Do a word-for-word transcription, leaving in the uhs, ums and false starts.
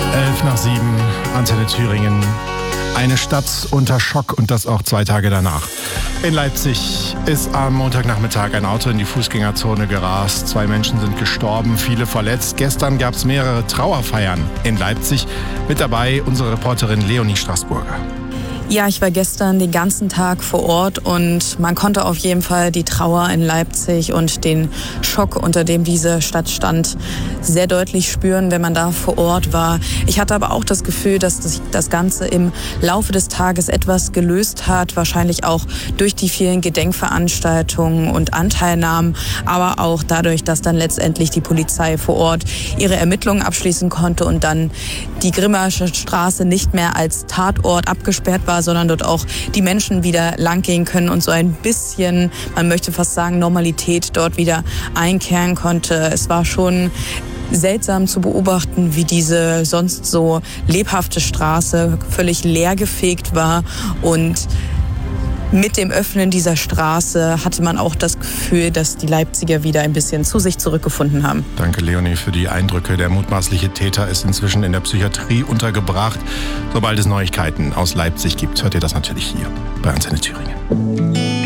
Elf nach sieben, Antenne Thüringen. Eine Stadt unter Schock und das auch zwei Tage danach. In Leipzig ist am Montagnachmittag ein Auto in die Fußgängerzone gerast. Zwei Menschen sind gestorben, viele verletzt. Gestern gab es mehrere Trauerfeiern in Leipzig. Mit dabei unsere Reporterin Leonie Straßburger. Ja, ich war gestern den ganzen Tag vor Ort und man konnte auf jeden Fall die Trauer in Leipzig und den Schock, unter dem diese Stadt stand, sehr deutlich spüren, wenn man da vor Ort war. Ich hatte aber auch das Gefühl, dass sich das Ganze im Laufe des Tages etwas gelöst hat, wahrscheinlich auch durch die vielen Gedenkveranstaltungen und Anteilnahmen, aber auch dadurch, dass dann letztendlich die Polizei vor Ort ihre Ermittlungen abschließen konnte und dann die Grimmaische Straße nicht mehr als Tatort abgesperrt war, sondern dort auch die Menschen wieder langgehen können und so ein bisschen, man möchte fast sagen, Normalität dort wieder einkehren konnte. Es war schon seltsam zu beobachten, wie diese sonst so lebhafte Straße völlig leergefegt war, und mit dem Öffnen dieser Straße hatte man auch das Gefühl, dass die Leipziger wieder ein bisschen zu sich zurückgefunden haben. Danke, Leonie, für die Eindrücke. Der mutmaßliche Täter ist inzwischen in der Psychiatrie untergebracht. Sobald es Neuigkeiten aus Leipzig gibt, hört ihr das natürlich hier bei Antenne Thüringen.